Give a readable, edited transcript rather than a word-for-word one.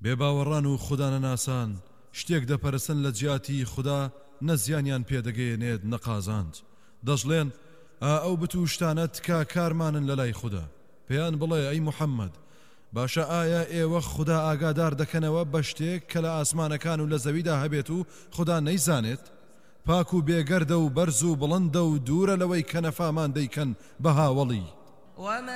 بێباوەڕان و خوددانە ناسان شتێک دەپەرسن لە جیاتی خوددا نەزیانیان پێدەگەیەنێت نەقازاند دەژڵێن ئەو بتوشتانە تکا کارمانن لە لای خوددا پێیان بڵێ ئەی محەممەد باشە ئایا ئێوە خوددا ئاگادار دەکەنەوە بە شتێک کە لە ئاسمانەکان و لە زەویدا هەبێت و خوددا نەیزانێت پاک و بێگەردە و بەرز و بڵندە و دوورە لەوەی کە نەفامان دەیکەن بە هاوڵی